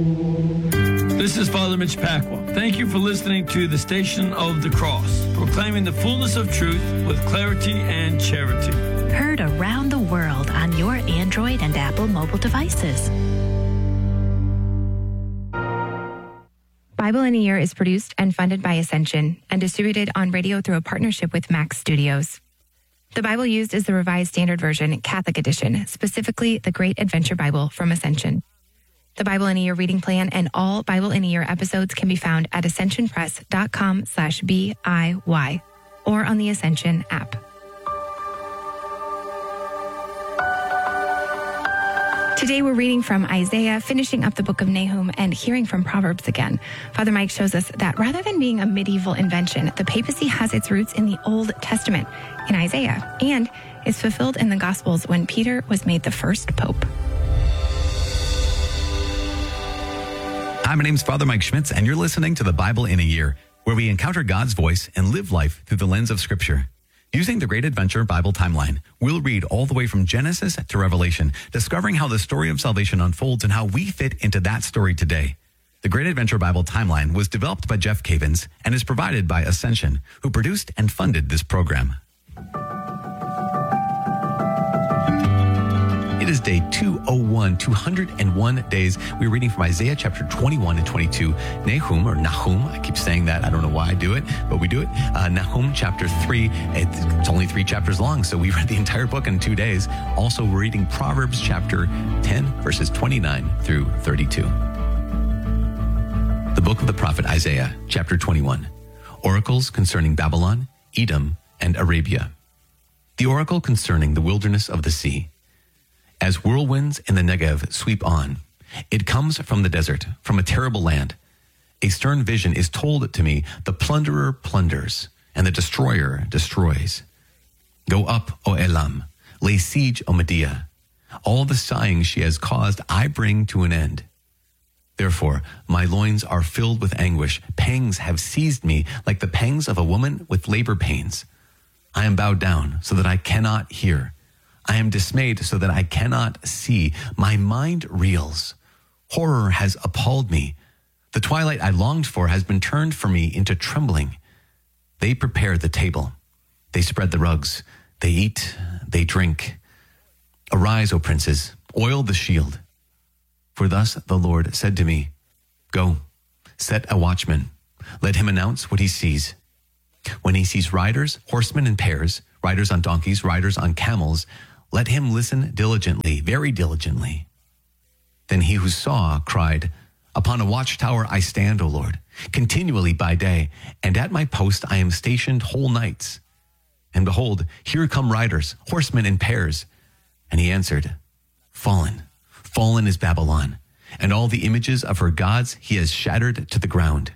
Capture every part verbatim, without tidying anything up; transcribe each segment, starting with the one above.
This is Father Mitch Pacwa. Thank you for listening to the Station of the Cross, proclaiming the fullness of truth with clarity and charity. Heard around the world on your Android and Apple mobile devices. Bible in a Year is produced and funded by Ascension and distributed on radio through a partnership with Max Studios. The Bible used is the Revised Standard Version, Catholic Edition, specifically the Great Adventure Bible from Ascension. The Bible in a Year reading plan and all Bible in a Year episodes can be found at ascensionpress.com slash B-I-Y or on the Ascension app. Today we're reading from Isaiah, finishing up the book of Nahum, and hearing from Proverbs again. Father Mike shows us that rather than being a medieval invention, the papacy has its roots in the Old Testament, in Isaiah, and is fulfilled in the Gospels when Peter was made the first pope. Hi, my name's Father Mike Schmitz, and you're listening to the Bible in a Year, where we encounter God's voice and live life through the lens of Scripture. Using the Great Adventure Bible timeline, we'll read all the way from Genesis to Revelation, discovering how the story of salvation unfolds and how we fit into that story today. The Great Adventure Bible timeline was developed by Jeff Cavins and is provided by Ascension, who produced and funded this program. It is day two oh one, two hundred one days. We're reading from Isaiah chapter twenty-one and twenty-two, Nahum or Nahum. I keep saying that. I don't know why I do it, but we do it. Uh, Nahum chapter three. It's, it's only three chapters long, so we read the entire book in two days. Also, we're reading Proverbs chapter ten, verses twenty-nine through thirty-two. The book of the prophet Isaiah, chapter twenty-one. Oracles concerning Babylon, Edom, and Arabia. The oracle concerning the wilderness of the sea. As whirlwinds in the Negev sweep on, it comes from the desert, from a terrible land. A stern vision is told to me, the plunderer plunders, and the destroyer destroys. Go up, O Elam, lay siege, O Media. All the sighing she has caused I bring to an end. Therefore, my loins are filled with anguish. Pangs have seized me like the pangs of a woman with labor pains. I am bowed down so that I cannot hear. I am dismayed so that I cannot see. My mind reels. Horror has appalled me. The twilight I longed for has been turned for me into trembling. They prepare the table. They spread the rugs. They eat. They drink. Arise, O princes, oil the shield. For thus the Lord said to me, Go, set a watchman. Let him announce what he sees. When he sees riders, horsemen in pairs, riders on donkeys, riders on camels, let him listen diligently, very diligently. Then he who saw cried, Upon a watchtower I stand, O Lord, continually by day, and at my post I am stationed whole nights. And behold, here come riders, horsemen in pairs. And he answered, Fallen, fallen is Babylon, and all the images of her gods he has shattered to the ground.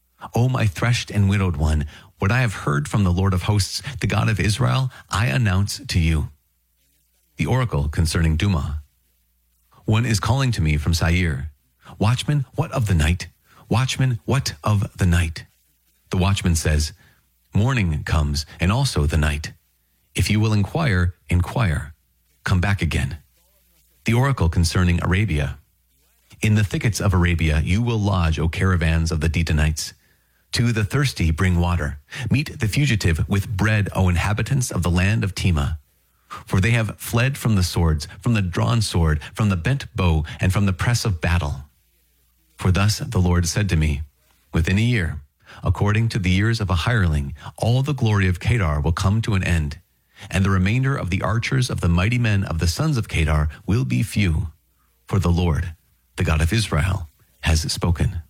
O my threshed and widowed one, what I have heard from the Lord of hosts, the God of Israel, I announce to you. The oracle concerning Duma. One is calling to me from Seir. Watchman, what of the night? Watchman, what of the night? The watchman says, Morning comes, and also the night. If you will inquire, inquire. Come back again. The oracle concerning Arabia. In the thickets of Arabia you will lodge, O caravans of the Dedanites. To the thirsty bring water. Meet the fugitive with bread, O inhabitants of the land of Tema. For they have fled from the swords, from the drawn sword, from the bent bow, and from the press of battle. For thus the Lord said to me, Within a year, according to the years of a hireling, all the glory of Kedar will come to an end, and the remainder of the archers of the mighty men of the sons of Kedar will be few. For the Lord, the God of Israel, has spoken.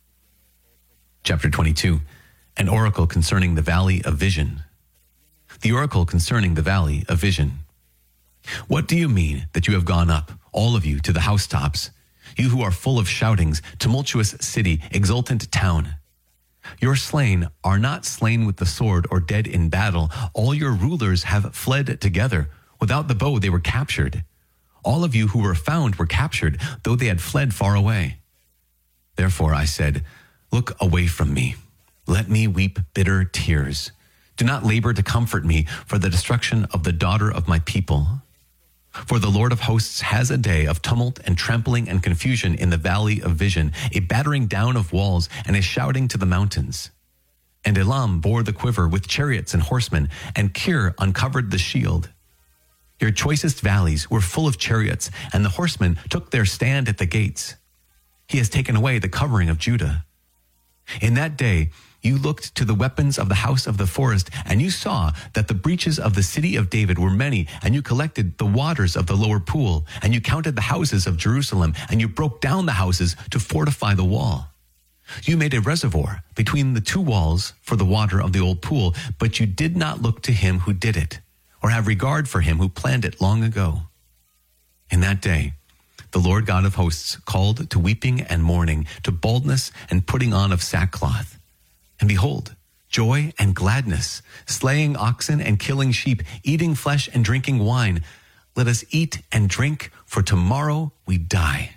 Chapter twenty-two, an oracle concerning the valley of vision. The oracle concerning the valley of vision. What do you mean that you have gone up, all of you, to the housetops, you who are full of shoutings, tumultuous city, exultant town? Your slain are not slain with the sword or dead in battle. All your rulers have fled together. Without the bow they were captured. All of you who were found were captured, though they had fled far away. Therefore I said, Look away from me. Let me weep bitter tears. Do not labor to comfort me for the destruction of the daughter of my people. For the Lord of hosts has a day of tumult and trampling and confusion in the valley of vision, a battering down of walls and a shouting to the mountains. And Elam bore the quiver with chariots and horsemen, and Kir uncovered the shield. Your choicest valleys were full of chariots, and the horsemen took their stand at the gates. He has taken away the covering of Judah. In that day you looked to the weapons of the house of the forest, and you saw that the breaches of the city of David were many, and you collected the waters of the lower pool, and you counted the houses of Jerusalem, and you broke down the houses to fortify the wall. You made a reservoir between the two walls for the water of the old pool, but you did not look to him who did it, or have regard for him who planned it long ago. In that day, the Lord God of hosts called to weeping and mourning, to baldness and putting on of sackcloth. And behold, joy and gladness, slaying oxen and killing sheep, eating flesh and drinking wine. Let us eat and drink, for tomorrow we die.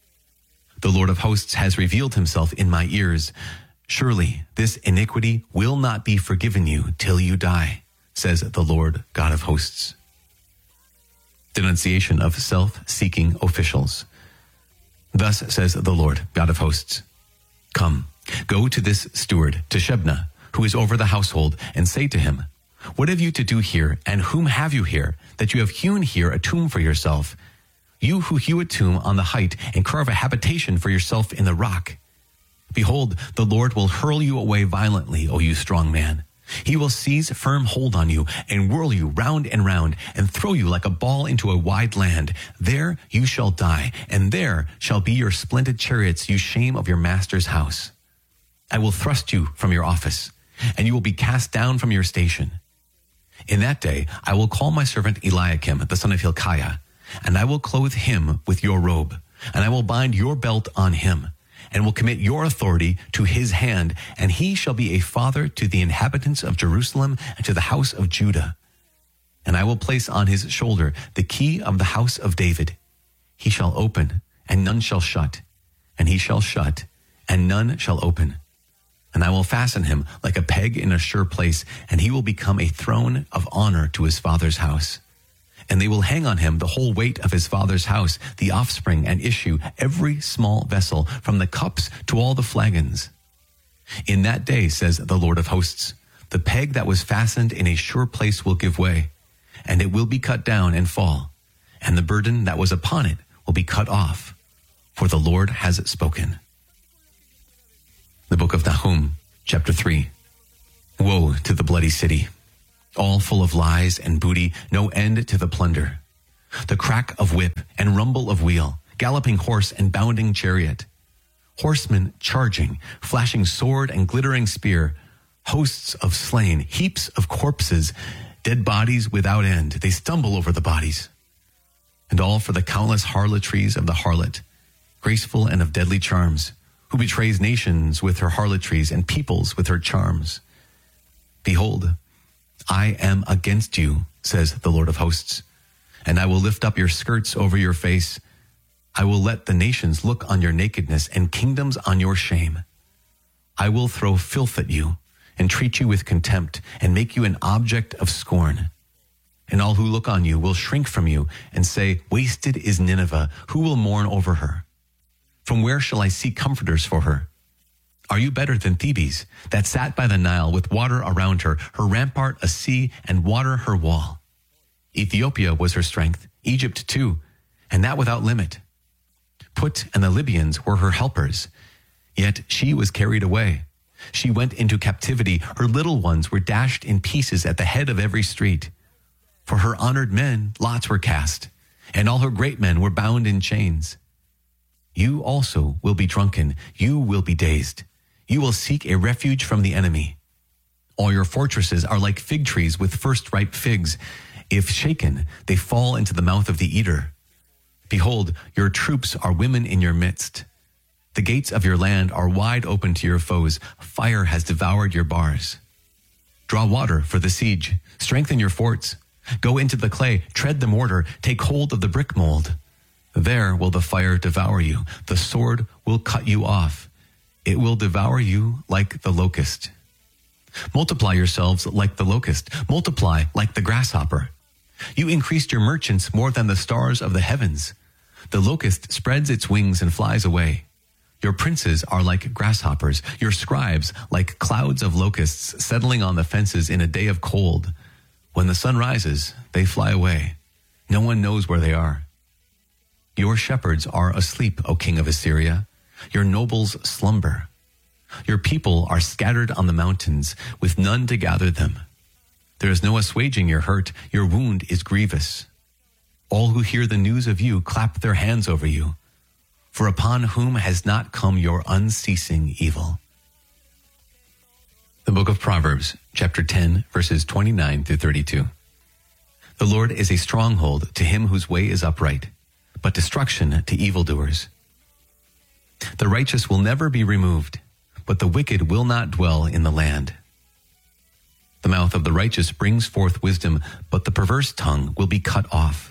The Lord of hosts has revealed himself in my ears. Surely this iniquity will not be forgiven you till you die, says the Lord God of hosts. Denunciation of self-seeking officials. Thus says the Lord God of hosts, come, go to this steward, to Shebna, who is over the household, and say to him, what have you to do here, and whom have you here, that you have hewn here a tomb for yourself? You who hew a tomb on the height, and carve a habitation for yourself in the rock. Behold, the Lord will hurl you away violently, O you strong man. He will seize firm hold on you, and whirl you round and round, and throw you like a ball into a wide land. There you shall die, and there shall be your splendid chariots, you shame of your master's house. I will thrust you from your office, and you will be cast down from your station. In that day I will call my servant Eliakim, the son of Hilkiah, and I will clothe him with your robe, and I will bind your belt on him, and will commit your authority to his hand, and he shall be a father to the inhabitants of Jerusalem and to the house of Judah. And I will place on his shoulder the key of the house of David. He shall open, and none shall shut, and he shall shut, and none shall open. And I will fasten him like a peg in a sure place, and he will become a throne of honor to his father's house. And they will hang on him the whole weight of his father's house, the offspring and issue, every small vessel, from the cups to all the flagons. In that day, says the Lord of hosts, the peg that was fastened in a sure place will give way, and it will be cut down and fall, and the burden that was upon it will be cut off, for the Lord has spoken. The book of Nahum, chapter three. Woe to the bloody city, all full of lies and booty, no end to the plunder. The crack of whip and rumble of wheel, galloping horse and bounding chariot. Horsemen charging, flashing sword and glittering spear. Hosts of slain, heaps of corpses, dead bodies without end. They stumble over the bodies. And all for the countless harlotries of the harlot, graceful and of deadly charms, who betrays nations with her harlotries and peoples with her charms. Behold, I am against you, says the Lord of hosts, and I will lift up your skirts over your face. I will let the nations look on your nakedness and kingdoms on your shame. I will throw filth at you and treat you with contempt and make you an object of scorn. And all who look on you will shrink from you and say, wasted is Nineveh. Who will mourn over her? From where shall I seek comforters for her? Are you better than Thebes, that sat by the Nile with water around her, her rampart a sea, and water her wall? Ethiopia was her strength, Egypt too, and that without limit. Put and the Libyans were her helpers, yet she was carried away. She went into captivity. Her little ones were dashed in pieces at the head of every street. For her honored men lots were cast, and all her great men were bound in chains. You also will be drunken, you will be dazed. You will seek a refuge from the enemy. All your fortresses are like fig trees with first ripe figs. If shaken, they fall into the mouth of the eater. Behold, your troops are women in your midst. The gates of your land are wide open to your foes. Fire has devoured your bars. Draw water for the siege. Strengthen your forts. Go into the clay, tread the mortar, take hold of the brick mold. There will the fire devour you. The sword will cut you off. It will devour you like the locust. Multiply yourselves like the locust. Multiply like the grasshopper. You increased your merchants more than the stars of the heavens. The locust spreads its wings and flies away. Your princes are like grasshoppers, your scribes like clouds of locusts settling on the fences in a day of cold. When the sun rises, they fly away. No one knows where they are. Your shepherds are asleep, O king of Assyria. Your nobles slumber. Your people are scattered on the mountains, with none to gather them. There is no assuaging your hurt. Your wound is grievous. All who hear the news of you clap their hands over you. For upon whom has not come your unceasing evil? The book of Proverbs, chapter ten, verses twenty-nine through thirty-two. The Lord is a stronghold to him whose way is upright, but destruction to evildoers. The righteous will never be removed, but the wicked will not dwell in the land. The mouth of the righteous brings forth wisdom, but the perverse tongue will be cut off.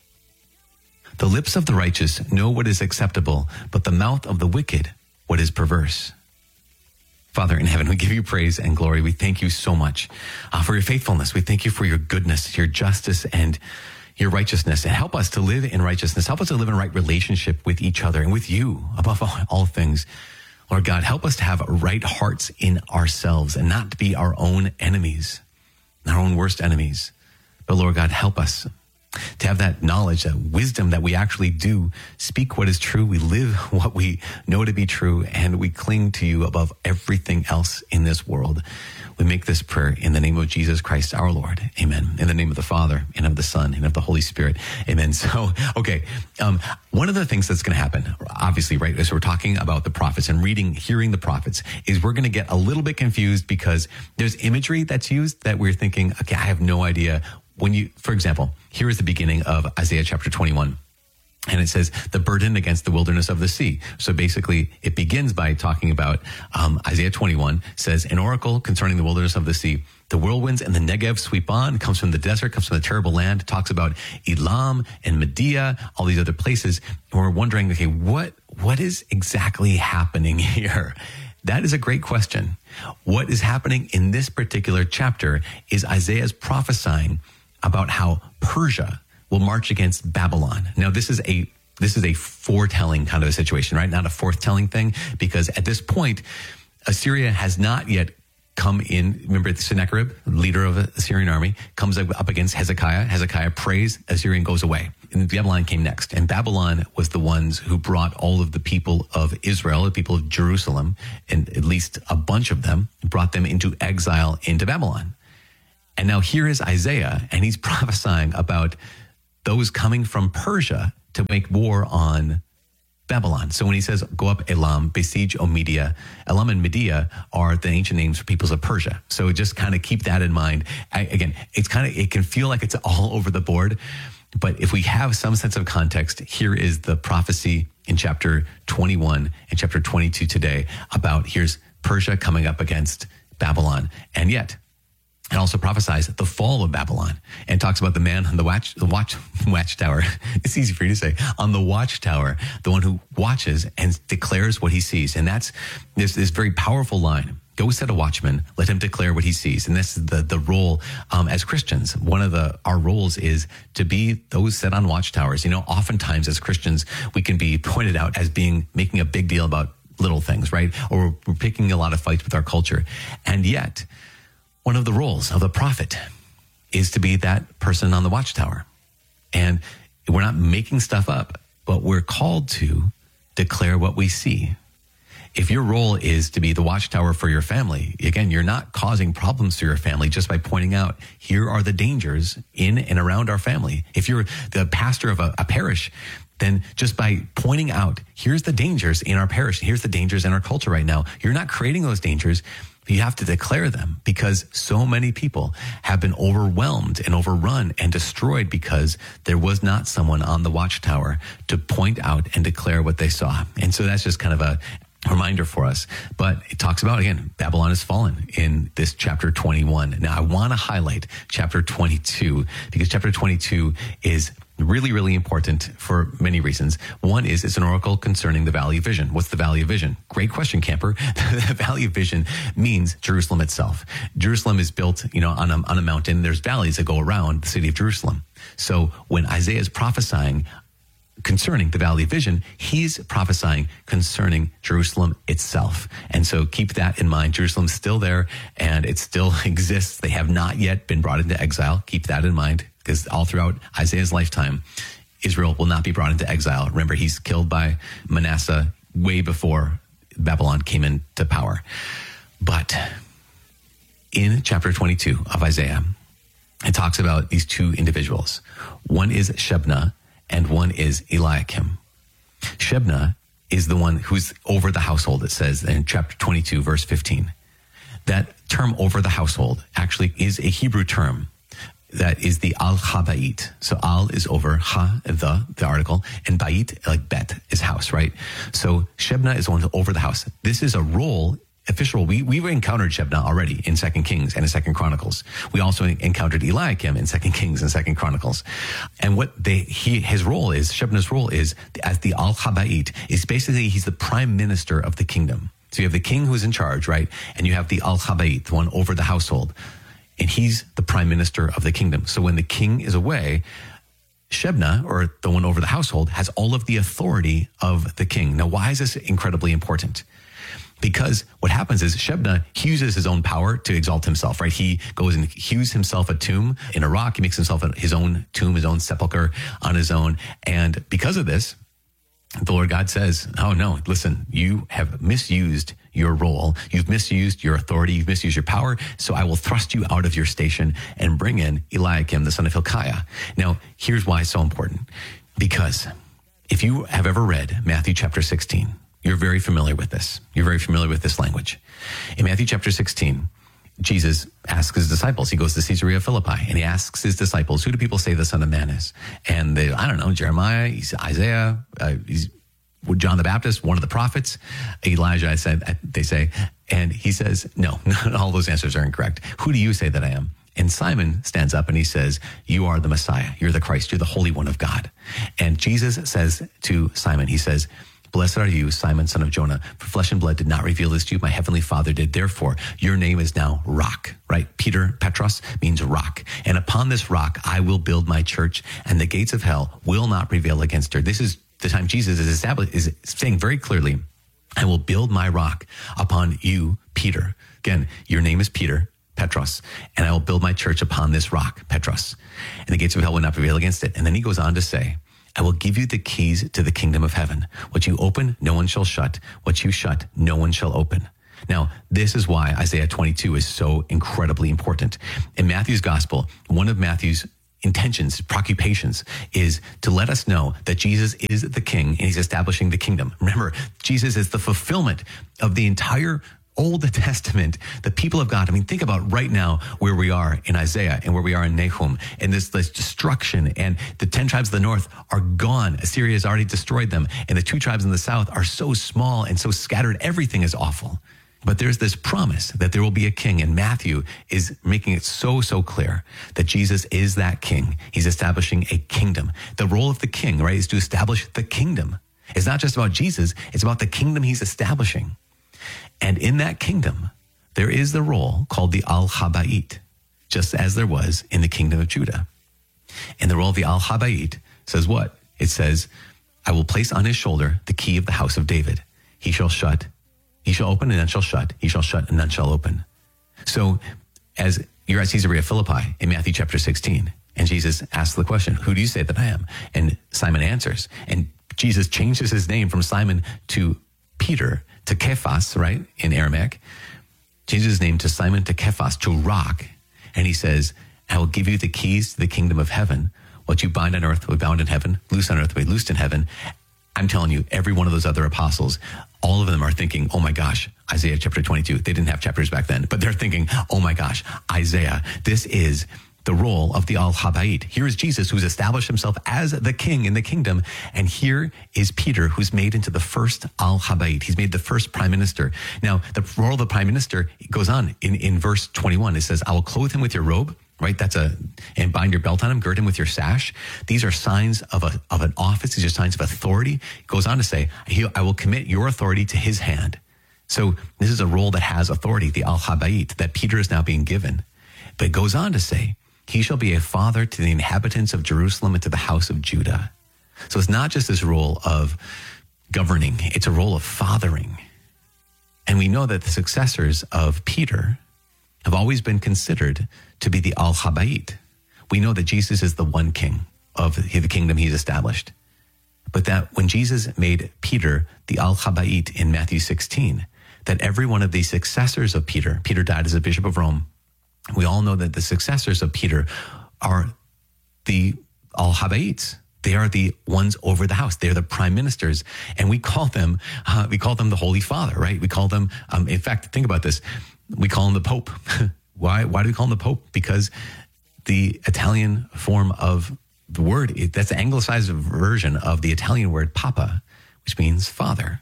The lips of the righteous know what is acceptable, but the mouth of the wicked what is perverse. Father in heaven, we give you praise and glory. We thank you so much uh, for your faithfulness. We thank you for your goodness, your justice, and your righteousness. And help us to live in righteousness. Help us to live in right relationship with each other and with you above all, all things. Lord God, help us to have right hearts in ourselves and not to be our own enemies, our own worst enemies. But Lord God, help us to have that knowledge, that wisdom that we actually do speak what is true. We live what we know to be true, and we cling to you above everything else in this world. We make this prayer in the name of Jesus Christ, our Lord. Amen. In the name of the Father, and of the Son, and of the Holy Spirit. Amen. So, okay. Um, one of the things that's going to happen, obviously, right, as we're talking about the prophets and reading, hearing the prophets, is we're going to get a little bit confused because there's imagery that's used that we're thinking, okay, I have no idea. When you, for example, here is the beginning of Isaiah chapter twenty-one. And it says, the burden against the wilderness of the sea. So basically, it begins by talking about um, Isaiah twenty-one says, an oracle concerning the wilderness of the sea. The whirlwinds and the Negev sweep on, comes from the desert, comes from the terrible land. It talks about Elam and Medea, all these other places. And we're wondering, okay, what what is exactly happening here? That is a great question. What is happening in this particular chapter is Isaiah's prophesying about how Persia will march against Babylon. Now, this is a this is a foretelling kind of a situation, right? Not a forthtelling thing, because at this point, Assyria has not yet come in. Remember, Sennacherib, leader of the Assyrian army, comes up against Hezekiah. Hezekiah prays, Assyrian goes away. And Babylon came next. And Babylon was the ones who brought all of the people of Israel, the people of Jerusalem, and at least a bunch of them, brought them into exile into Babylon. And now here is Isaiah, and he's prophesying about those coming from Persia to make war on Babylon. So when he says, go up Elam, besiege O Media, Elam and Medea are the ancient names for peoples of Persia. So just kind of keep that in mind. I, again, it's kind of, it can feel like it's all over the board, but if we have some sense of context, here is the prophecy in chapter twenty-one and chapter twenty-two today about here's Persia coming up against Babylon. And yet, it also prophesies the fall of Babylon and talks about the man on the watch, the watch, watchtower. It's easy for you to say, on the watchtower, the one who watches and declares what he sees. And that's this, this very powerful line. Go set a watchman, let him declare what he sees. And this is the, the role um, as Christians. One of the our roles is to be those set on watchtowers. You know, oftentimes as Christians, we can be pointed out as being making a big deal about little things, right? Or we're, we're picking a lot of fights with our culture. And yet, one of the roles of the prophet is to be that person on the watchtower. And we're not making stuff up, but we're called to declare what we see. If your role is to be the watchtower for your family, again, you're not causing problems to your family just by pointing out, here are the dangers in and around our family. If you're the pastor of a, a parish, then just by pointing out, here's the dangers in our parish, here's the dangers in our culture right now, you're not creating those dangers. You have to declare them because so many people have been overwhelmed and overrun and destroyed because there was not someone on the watchtower to point out and declare what they saw. And so that's just kind of a reminder for us. But it talks about, again, Babylon has fallen in this chapter twenty-one. Now, I want to highlight chapter twenty-two because chapter twenty-two is Really, really important for many reasons. One is it's an oracle concerning the Valley of Vision. What's the Valley of Vision? Great question, camper. The Valley of Vision means Jerusalem itself. Jerusalem is built, you know, on a, on a mountain. There's valleys that go around the city of Jerusalem. So when Isaiah is prophesying concerning the Valley of Vision, he's prophesying concerning Jerusalem itself. And so keep that in mind. Jerusalem's still there and it still exists. They have not yet been brought into exile. Keep that in mind, because all throughout Isaiah's lifetime, Israel will not be brought into exile. Remember, he's killed by Manasseh way before Babylon came into power. But in chapter twenty-two of Isaiah, it talks about these two individuals. One is Shebna and one is Eliakim. Shebna is the one who's over the household, it says in chapter twenty-two, verse fifteen. That term over the household actually is a Hebrew term that is the al-habait. So al is over, ha, the, the article, and bait, like bet, is house, right? So Shebna is the one over the house. This is a role, official. We, we've encountered Shebna already in Second Kings and in Second Chronicles. We also encountered Eliakim in Second Kings and Second Chronicles. And what they, he, his role is, Shebna's role is, as the al-habait, is basically he's the prime minister of the kingdom. So you have the king who's in charge, right? And you have the al-habait, the one over the household. And he's the prime minister of the kingdom. So when the king is away, Shebna, or the one over the household, has all of the authority of the king. Now, why is this incredibly important? Because what happens is Shebna, he uses his own power to exalt himself, right? He goes and hews himself a tomb in a rock. He makes himself his own tomb, his own sepulcher on his own. And because of this, the Lord God says, oh no, listen, you have misused your role. You've misused your authority. You've misused your power. So I will thrust you out of your station and bring in Eliakim, the son of Hilkiah. Now, here's why it's so important. Because if you have ever read Matthew chapter sixteen, you're very familiar with this. You're very familiar with this language. In Matthew chapter sixteen, Jesus asks his disciples, he goes to Caesarea Philippi, and he asks his disciples, who do people say the Son of Man is? And they, I don't know, Jeremiah, he's Isaiah, uh, he's John the Baptist, one of the prophets, Elijah, I said, they say. And he says, no, all those answers are incorrect. Who do you say that I am? And Simon stands up and he says, you are the Messiah. You're the Christ. You're the Holy One of God. And Jesus says to Simon, he says, blessed are you, Simon, son of Jonah, for flesh and blood did not reveal this to you. My heavenly Father did. Therefore, your name is now Rock, right? Peter, Petros, means rock. And upon this rock, I will build my church, and the gates of hell will not prevail against her. This is the time Jesus is established, is saying very clearly, I will build my rock upon you, Peter. Again, your name is Peter, Petros, and I will build my church upon this rock, Petros. And the gates of hell will not prevail against it. And then he goes on to say, I will give you the keys to the kingdom of heaven. What you open, no one shall shut. What you shut, no one shall open. Now, this is why Isaiah twenty-two is so incredibly important. In Matthew's gospel, one of Matthew's intentions, preoccupations, is to let us know that Jesus is the king and he's establishing the kingdom. Remember, Jesus is the fulfillment of the entire Old Testament, the people of God. I mean, think about right now where we are in Isaiah and where we are in Nahum, and this, this destruction, and the ten tribes of the north are gone. Assyria has already destroyed them, and the two tribes in the south are so small and so scattered. Everything is awful. But there's this promise that there will be a king, and Matthew is making it so, so clear that Jesus is that king. He's establishing a kingdom. The role of the king, right, is to establish the kingdom. It's not just about Jesus, it's about the kingdom he's establishing. And in that kingdom, there is the role called the Al-Habait, just as there was in the kingdom of Judah. And the role of the Al-Habait says what? It says, I will place on his shoulder the key of the house of David. He shall shut, he shall open and none shall shut. He shall shut and none shall open. So as you're at Caesarea Philippi in Matthew chapter sixteen, and Jesus asks the question, who do you say that I am? And Simon answers. And Jesus changes his name from Simon to Peter, to Kephas, right, in Aramaic, changes his name to Simon to Kephas, to Rock. And he says, I will give you the keys to the kingdom of heaven. What you bind on earth will be bound in heaven, loose on earth will be loosed in heaven. I'm telling you, every one of those other apostles, all of them are thinking, oh my gosh, Isaiah chapter twenty-two. They didn't have chapters back then, but they're thinking, oh my gosh, Isaiah, this is the role of the Al-Habait. Here is Jesus, who's established himself as the king in the kingdom. And here is Peter, who's made into the first Al-Habait. He's made the first prime minister. Now, the role of the prime minister goes on in, in verse twenty-one. It says, I will clothe him with your robe right? That's a, and bind your belt on him, gird him with your sash. These are signs of a, of an office. These are signs of authority. It goes on to say, he, I will commit your authority to his hand. So this is a role that has authority, the Al-Habayit, that Peter is now being given. But it goes on to say, he shall be a father to the inhabitants of Jerusalem and to the house of Judah. So it's not just this role of governing, it's a role of fathering. And we know that the successors of Peter have always been considered to be the Al-Habayit. We know that Jesus is the one king of the kingdom he's established. But that when Jesus made Peter the Al-Habayit in Matthew sixteen, that every one of the successors of Peter, Peter died as a bishop of Rome, we all know that the successors of Peter are the Al-Habayits. They are the ones over the house. They're the prime ministers. And we call them, uh, we call them the Holy Father, right? We call them, um, in fact, think about this. We call him the Pope. Why, why do we call him the Pope? Because the Italian form of the word, that's the anglicized version of the Italian word papa, which means father.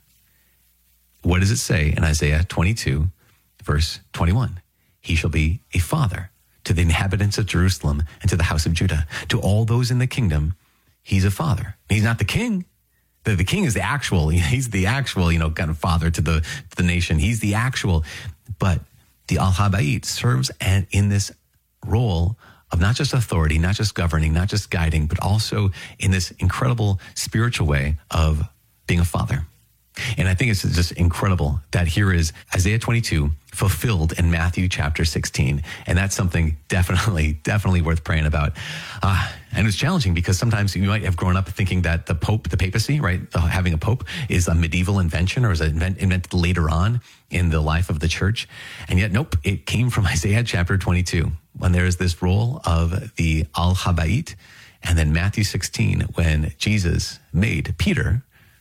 What does it say in Isaiah twenty-two, verse twenty-one? He shall be a father to the inhabitants of Jerusalem and to the house of Judah. To all those in the kingdom, he's a father. He's not the king. The, the king is the actual, he's the actual, you know, kind of father to the, to the nation. He's the actual, but the Al-Habayit serves and in this role of not just authority, not just governing, not just guiding, but also in this incredible spiritual way of being a father. And I think it's just incredible that here is Isaiah twenty-two fulfilled in Matthew chapter sixteen. And that's something definitely, definitely worth praying about. Uh, and it's challenging because sometimes you might have grown up thinking that the Pope, the papacy, right, the, having a Pope is a medieval invention or is invent, invented later on in the life of the church. And yet, nope, it came from Isaiah chapter twenty-two when there is this role of the Al-Habayit. And then Matthew sixteen, when Jesus made Peter,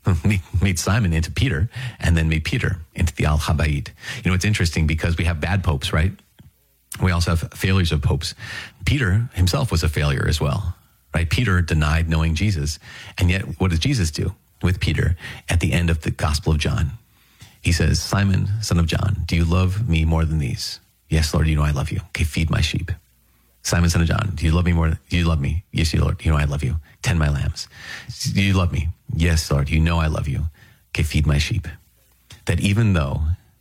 made Simon into Peter, and then made Peter into the Al-Habayit. You know, it's interesting because we have bad popes, right? We also have failures of popes. Peter himself was a failure as well, right? Peter denied knowing Jesus. And yet, what does Jesus do with Peter at the end of the Gospel of John? He says, Simon, son of John, do you love me more than these? Yes, Lord, you know I love you. Okay, feed my sheep. Simon, son of John, do you love me more? Do you love me? Yes, you, Lord, you know I love you. Tend my lambs. Do you love me? Yes, Lord, you know I love you. Okay, feed my sheep. That even though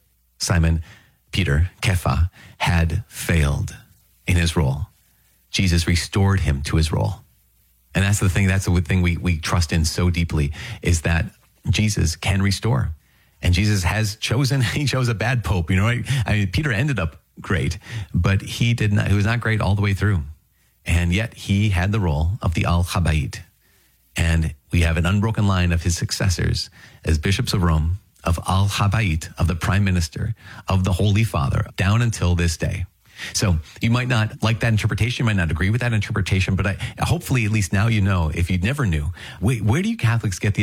Simon, Peter, Kepha, had failed in his role, Jesus restored him to his role. And that's the thing, that's the thing we, we trust in so deeply, is that Jesus can restore. And Jesus has chosen, he chose a bad pope, you know, right? I mean, Peter ended up great, but he did not, he was not great all the way through. And yet he had the role of the Al-Habayit. And we have an unbroken line of his successors as bishops of Rome, of Al-Habayit, of the prime minister, of the Holy Father, down until this day. So you might not like that interpretation, you might not agree with that interpretation, but I, hopefully at least now you know, if you never knew, wait, where do you Catholics get the